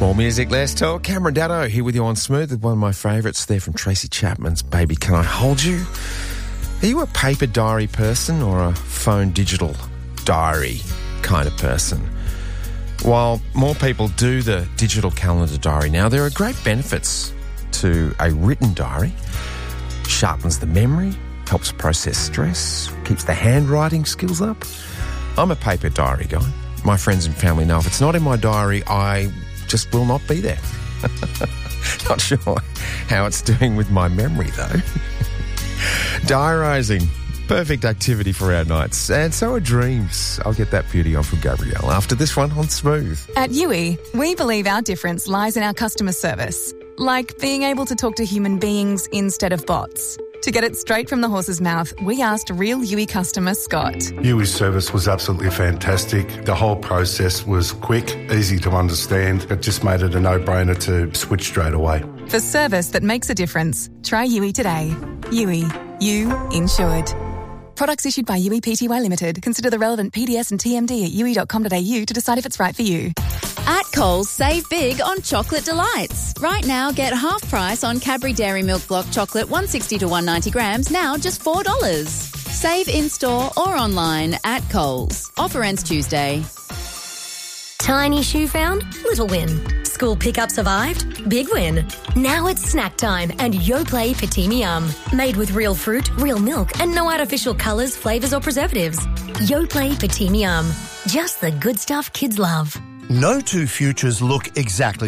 More music, less talk. Cameron Daddo here with you on Smooth with one of my favourites there from Tracy Chapman's Baby Can I Hold You? Are you a paper diary person or a phone digital diary kind of person? While more people do the digital calendar diary now, there are great benefits to a written diary. Sharpens the memory, helps process stress, keeps the handwriting skills up. I'm a paper diary guy. My friends and family know if it's not in my diary, I just will not be there. Not sure how it's doing with my memory, though. Diarising, perfect activity for our nights. And so are dreams. I'll get that beauty on from Gabrielle after this one on Smooth. At Yui, we believe our difference lies in our customer service. Like being able to talk to human beings instead of bots. To get it straight from the horse's mouth, we asked real Yui customer Scott. Yui's service was absolutely fantastic. The whole process was quick, easy to understand. It just made it a no-brainer to switch straight away. For service that makes a difference, try Yui today. Yui, you insured. Products issued by Yui Pty Limited. Consider the relevant PDS and TMD at yui.com.au to decide if it's right for you. At Coles, save big on chocolate delights. Right now, get half price on Cadbury Dairy Milk Block Chocolate 160 to 190 grams, now just $4. Save in-store or online at Coles. Offer ends Tuesday. Tiny shoe found? Little win. School pickup survived? Big win. Now it's snack time and Yoplait Patimi Yum. Made with real fruit, real milk and no artificial colours, flavours or preservatives. Yoplait Patimi Yum. Just the good stuff kids love. No two futures look exactly